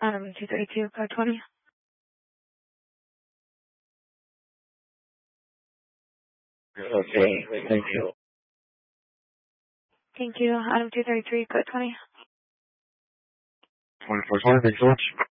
Item 232, code 20. Okay, thank you. Thank you. Item 233, code 20. 24/20, thanks so much.